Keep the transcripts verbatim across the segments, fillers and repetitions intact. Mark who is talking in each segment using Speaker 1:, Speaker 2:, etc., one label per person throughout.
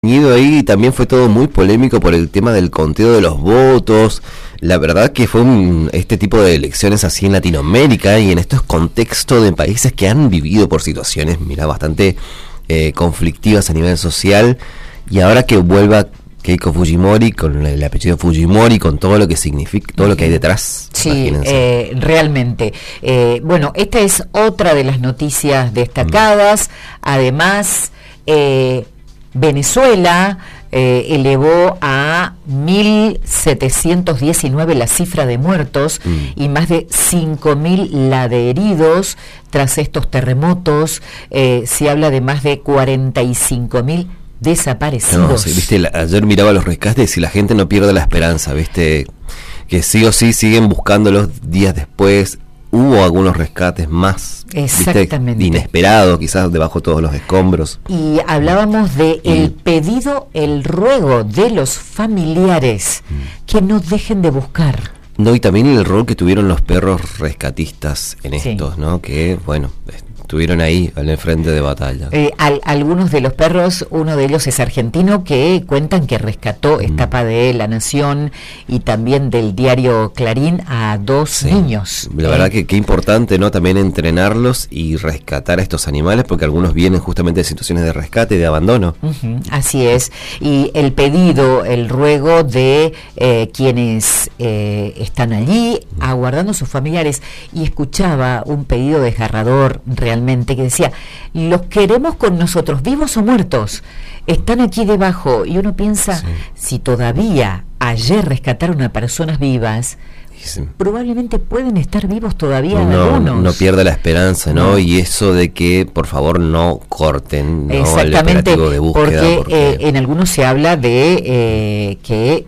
Speaker 1: Ahí también fue todo muy polémico por el tema del conteo de los votos. La verdad que fue un, este tipo de elecciones así en Latinoamérica y en estos contextos de países que han vivido por situaciones, mira, bastante eh, conflictivas a nivel social. Y ahora que vuelva Keiko Fujimori con el apellido Fujimori, con todo lo que significa, todo lo que hay detrás.
Speaker 2: Sí, eh, realmente. Eh, bueno, esta es otra de las noticias destacadas. Mm. Además, eh, Venezuela eh, elevó a mil setecientos diecinueve la cifra de muertos mm. y más de cinco mil la de heridos tras estos terremotos. Eh, se habla de más de cuarenta y cinco mil desaparecidos.
Speaker 1: No, sí, viste, la, ayer miraba los rescates y la gente no pierde la esperanza, viste, que sí o sí siguen buscándolos días después. Hubo algunos rescates más,
Speaker 2: exactamente,
Speaker 1: ¿viste? Inesperados, quizás debajo de todos los escombros.
Speaker 2: Y hablábamos de y, el pedido, el ruego de los familiares mm. que no dejen de buscar.
Speaker 1: No, y también el rol que tuvieron los perros rescatistas en sí. estos, ¿no? Que, bueno, estuvieron ahí en el frente de batalla.
Speaker 2: Eh, al, algunos de los perros, uno de ellos es argentino, que cuentan que rescató, mm. etapa de La Nación y también del diario Clarín, a dos sí. niños.
Speaker 1: La eh. verdad que qué importante, ¿no? También entrenarlos y rescatar a estos animales, porque algunos vienen justamente de situaciones de rescate y de abandono.
Speaker 2: Uh-huh, así es. Y el pedido, el ruego de eh, quienes eh, están allí aguardando a sus familiares. Y escuchaba un pedido desgarrador realmente, que decía: los queremos con nosotros, vivos o muertos, están aquí debajo. Y uno piensa, sí. si todavía ayer rescataron a personas vivas, sí. probablemente pueden estar vivos todavía
Speaker 1: no,
Speaker 2: algunos.
Speaker 1: No pierda la esperanza, ¿no? no? Y eso de que, por favor, no corten, ¿no?
Speaker 2: Exactamente,
Speaker 1: el operativo de búsqueda.
Speaker 2: Porque,
Speaker 1: porque...
Speaker 2: Eh, en algunos se habla de eh, que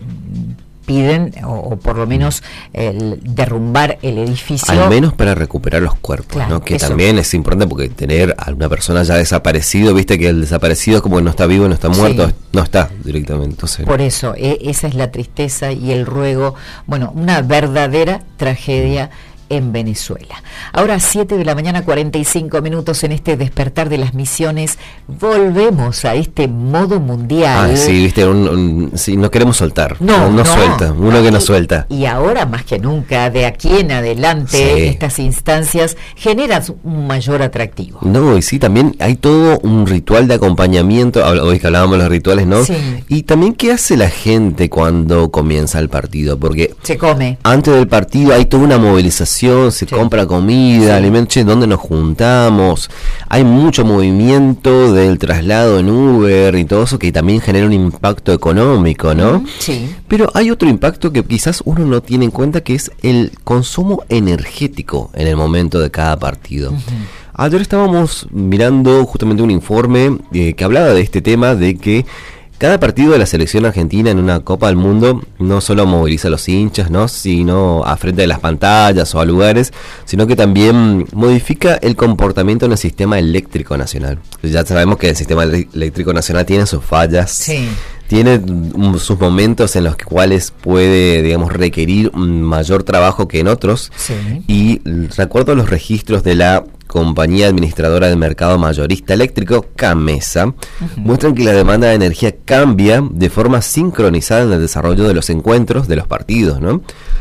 Speaker 2: piden, o, o por lo menos el derrumbar el edificio.
Speaker 1: Al menos para recuperar los cuerpos, claro, ¿no? Que eso también es importante, porque tener a una persona ya desaparecido, viste que el desaparecido es como que no está vivo, no está muerto, sí. no está directamente. Entonces,
Speaker 2: por eso, eh, esa es la tristeza y el ruego, bueno, una verdadera tragedia en Venezuela. Ahora siete de la mañana, cuarenta y cinco minutos en este despertar de las misiones. Volvemos a este modo mundial.
Speaker 1: Ah, sí, viste, un, un, sí, no queremos soltar.
Speaker 2: No,
Speaker 1: no, no,
Speaker 2: no
Speaker 1: suelta, uno que no
Speaker 2: y,
Speaker 1: suelta.
Speaker 2: Y ahora más que nunca, de aquí en adelante, sí. estas instancias generan un mayor atractivo.
Speaker 1: No, y sí, también hay todo un ritual de acompañamiento. Hoy que hablábamos de los rituales, ¿no?
Speaker 2: Sí.
Speaker 1: Y también qué hace la gente cuando comienza el partido, porque
Speaker 2: se come.
Speaker 1: Antes del partido hay toda una movilización. Se sí. compra comida, sí. alimentos, donde nos juntamos. Hay mucho movimiento del traslado en Uber y todo eso, que también genera un impacto económico, ¿no?
Speaker 2: Mm, sí.
Speaker 1: Pero hay otro impacto que quizás uno no tiene en cuenta, que es el consumo energético en el momento de cada partido. Uh-huh. Ayer estábamos mirando justamente un informe eh, que hablaba de este tema, de que cada partido de la selección argentina en una Copa del Mundo no solo moviliza a los hinchas, ¿no? sino a frente de las pantallas o a lugares, sino que también modifica el comportamiento en el sistema eléctrico nacional. Ya sabemos que el sistema eléctrico nacional tiene sus fallas,
Speaker 2: sí.
Speaker 1: tiene um, sus momentos en los cuales puede, digamos, requerir un mayor trabajo que en otros.
Speaker 2: Sí.
Speaker 1: Y recuerdo los registros de la Compañía Administradora del Mercado Mayorista Eléctrico, CAMESA, uh-huh. muestran que la demanda de energía cambia de forma sincronizada en el desarrollo de los encuentros de los partidos, ¿no?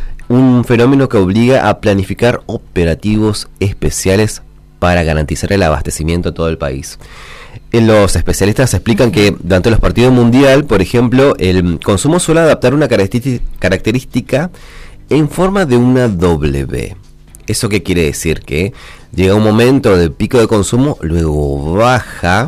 Speaker 1: Un fenómeno que obliga a planificar operativos especiales para garantizar el abastecimiento a todo el país. Los especialistas explican que durante los partidos mundial, por ejemplo, el consumo suele adaptar una característica en forma de una W. ¿Eso qué quiere decir? Que llega un momento de pico de consumo, luego baja,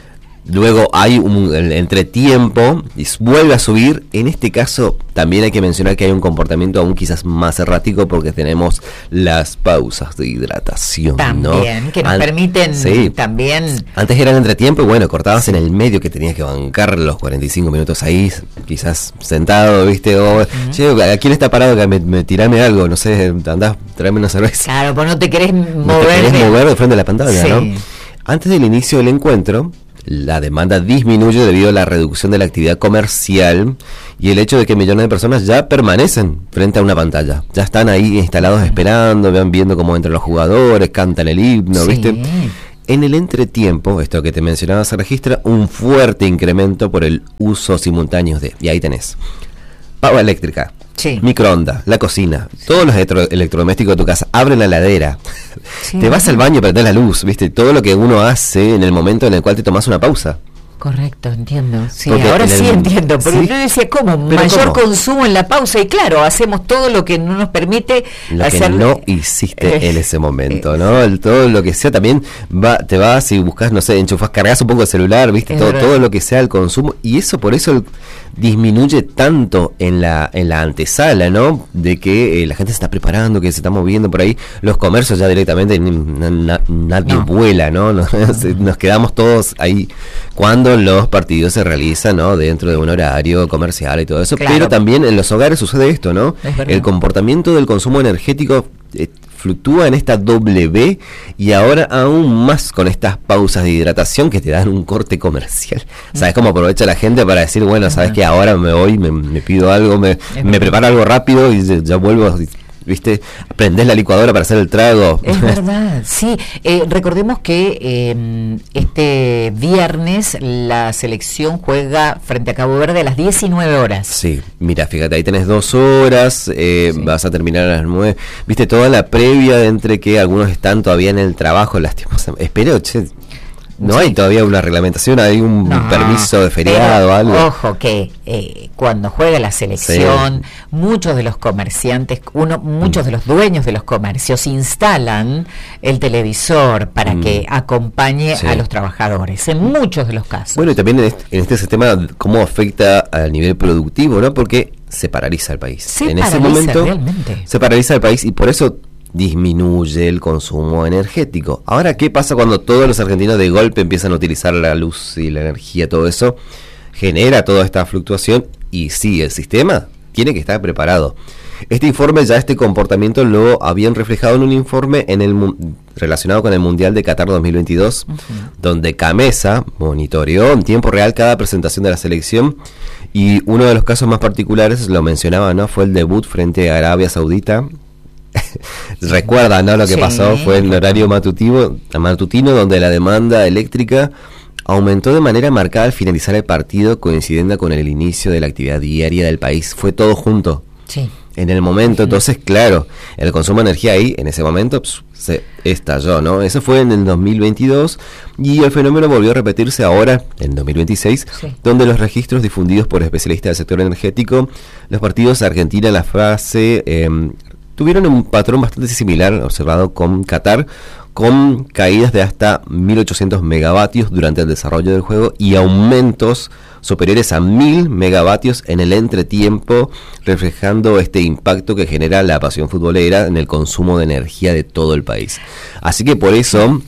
Speaker 1: luego hay un entretiempo y vuelve a subir. En este caso también hay que mencionar que hay un comportamiento aún quizás más errático, porque tenemos las pausas de hidratación,
Speaker 2: también, ¿no? que nos An- permiten sí. también...
Speaker 1: Antes era el entretiempo y bueno, cortabas en el medio, que tenías que bancar los cuarenta y cinco minutos ahí, quizás sentado, ¿viste? O, uh-huh. che, ¿a quién está parado? Que me, me tirame algo, no sé, andás, tráeme una cerveza.
Speaker 2: Claro, pues no te querés mover.
Speaker 1: No te querés
Speaker 2: de...
Speaker 1: mover de frente a la pantalla,
Speaker 2: sí.
Speaker 1: ¿no? Antes del inicio del encuentro, la demanda disminuye debido a la reducción de la actividad comercial y el hecho de que millones de personas ya permanecen frente a una pantalla. Ya están ahí instalados esperando, van viendo cómo entran los jugadores, cantan el himno,
Speaker 2: sí.
Speaker 1: ¿viste? En el entretiempo, esto que te mencionaba, se registra un fuerte incremento por el uso simultáneo de, y ahí tenés, pava eléctrica, sí, microondas, la cocina, sí, todos los electro- electrodomésticos de tu casa, abren la heladera, sí, te vas al baño para prender la luz, ¿viste? Todo lo que uno hace en el momento en el cual te tomas una pausa.
Speaker 2: Correcto, entiendo. Sí, porque ahora sí el, entiendo, porque ¿sí? Yo decía, ¿cómo? Mayor ¿cómo? Consumo en la pausa, y claro, hacemos todo lo que no nos permite
Speaker 1: lo
Speaker 2: hacer...
Speaker 1: que no hiciste eh, en ese momento, ¿no? El, todo lo que sea también, va, te vas y buscas, no sé, enchufás, cargas un poco el celular, ¿viste? Todo, todo lo que sea el consumo, y eso por eso el, disminuye tanto en la en la antesala, ¿no? De que eh, la gente se está preparando, que se está moviendo por ahí, los comercios ya directamente na, na, nadie no. vuela, ¿no? Nos, nos quedamos todos ahí cuando los partidos se realizan, ¿no? Dentro de un horario comercial y todo eso, claro. Pero también en los hogares sucede esto, ¿no? El comportamiento del consumo energético eh, fluctúa en esta W, y ahora aún más con estas pausas de hidratación que te dan un corte comercial. ¿Sabes cómo aprovecha la gente para decir, bueno, sabes que ahora me voy, me, me pido algo, me, me preparo algo rápido y ya, ya vuelvo, ¿viste? Prendés la licuadora para hacer el trago.
Speaker 2: Es verdad, sí. Eh, recordemos que eh, este viernes la selección juega frente a Cabo Verde a las diecinueve horas.
Speaker 1: Sí, mira, fíjate, ahí tenés dos horas, eh, sí. Vas a terminar a las nueve. Viste, toda la previa de entre que algunos están todavía en el trabajo, lastimosamente. Espero, che. No sí. hay todavía una reglamentación, hay un no, permiso de feriado o algo.
Speaker 2: Ojo que eh, cuando juega la selección, sí. muchos de los comerciantes, uno, muchos mm. de los dueños de los comercios instalan el televisor para mm. que acompañe sí. a los trabajadores, en muchos de los casos.
Speaker 1: Bueno, y también en este, en este sistema, cómo afecta al nivel productivo, ¿no? Porque se paraliza el país.
Speaker 2: Se
Speaker 1: en
Speaker 2: paraliza,
Speaker 1: ese momento
Speaker 2: realmente.
Speaker 1: Se paraliza el país, y por eso disminuye el consumo energético. Ahora, ¿qué pasa cuando todos los argentinos de golpe empiezan a utilizar la luz y la energía? Todo eso genera toda esta fluctuación, y sí, el sistema tiene que estar preparado. Este informe, ya este comportamiento lo habían reflejado en un informe en el relacionado con el Mundial de Qatar dos mil veintidós, uh-huh. donde Camesa monitoreó en tiempo real cada presentación de la selección, y uno de los casos más particulares, lo mencionaba, ¿no? Fue el debut frente a Arabia Saudita. Recuerda, ¿no? Lo que sí. pasó fue en horario matutino, matutino, donde la demanda eléctrica aumentó de manera marcada al finalizar el partido, coincidiendo con el inicio de la actividad diaria del país. Fue todo junto.
Speaker 2: Sí.
Speaker 1: En el momento, entonces, claro, el consumo de energía ahí, en ese momento, pss, se estalló, ¿no? Eso fue en el dos mil veintidós, y el fenómeno volvió a repetirse ahora, en dos mil veintiséis, sí. donde los registros difundidos por especialistas del sector energético, los partidos de Argentina en la fase... Eh, tuvieron un patrón bastante similar observado con Qatar, con caídas de hasta mil ochocientos megavatios durante el desarrollo del juego y aumentos superiores a mil megavatios en el entretiempo, reflejando este impacto que genera la pasión futbolera en el consumo de energía de todo el país. Así que por eso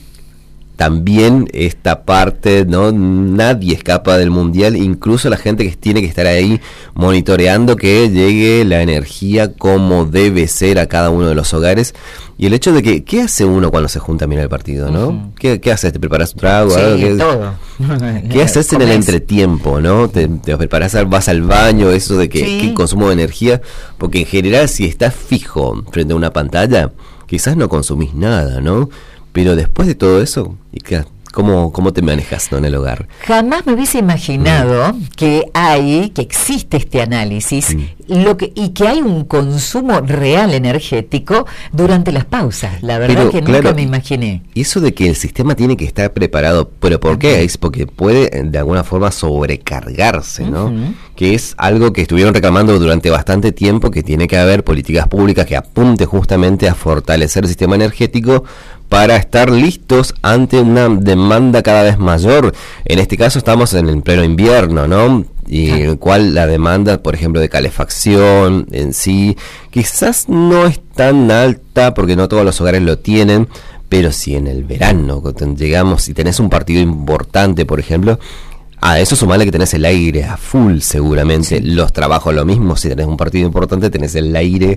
Speaker 1: también esta parte, no, nadie escapa del mundial, incluso la gente que tiene que estar ahí monitoreando que llegue la energía como debe ser a cada uno de los hogares. Y el hecho de que, ¿qué hace uno cuando se junta a mirar el partido, no? Uh-huh. ¿Qué, ¿Qué haces? ¿Te preparas un trago?
Speaker 2: Sí,
Speaker 1: algo? ¿Qué,
Speaker 2: todo.
Speaker 1: ¿Qué haces en el entretiempo, no? ¿Te, te preparas, vas al baño, eso de que, sí. que consumo de energía? Porque en general, si estás fijo frente a una pantalla, quizás no consumís nada, ¿no? Pero después de todo eso, ¿cómo, cómo te manejas, ¿no? en el hogar?
Speaker 2: Jamás me hubiese imaginado mm. que hay, que existe este análisis mm. lo que y que hay un consumo real energético durante las pausas. La verdad pero, que nunca claro, me imaginé.
Speaker 1: Y eso de que el sistema tiene que estar preparado, ¿pero por qué? Es porque puede de alguna forma sobrecargarse, ¿no? Uh-huh. Que es algo que estuvieron reclamando durante bastante tiempo, que tiene que haber políticas públicas que apunten justamente a fortalecer el sistema energético para estar listos ante una demanda cada vez mayor. En este caso estamos en el pleno invierno, ¿no? Y en el cual la demanda, por ejemplo, de calefacción en sí, quizás no es tan alta porque no todos los hogares lo tienen, pero si en el verano llegamos y tenés un partido importante, por ejemplo, a eso sumale que tenés el aire a full seguramente, sí. Los trabajos lo mismo, si tenés un partido importante tenés el aire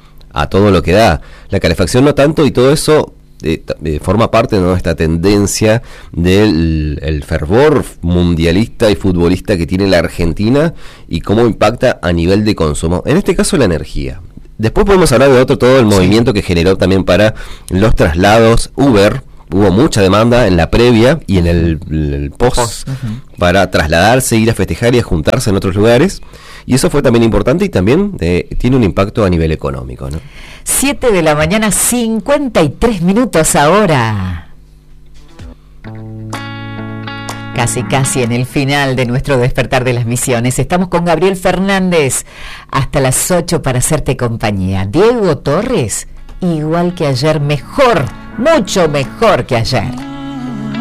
Speaker 1: a todo lo que da, la calefacción no tanto, y todo eso Eh, eh, forma parte, ¿no?, de esta tendencia del el fervor mundialista y futbolista que tiene la Argentina y cómo impacta a nivel de consumo, en este caso la energía. Después podemos hablar de otro, todo el sí. movimiento que generó también para los traslados Uber, hubo mucha demanda en la previa y en el, el post, post. Uh-huh. para trasladarse, ir a festejar y a juntarse en otros lugares. Y eso fue también importante y también eh, tiene un impacto a nivel económico, ¿no?
Speaker 2: siete de la mañana, cincuenta y tres minutos ahora. Casi, casi en el final de nuestro despertar de las misiones. Estamos con Gabriel Fernández hasta las ocho para hacerte compañía. Diego Torres, igual que ayer, mejor, mucho mejor que ayer.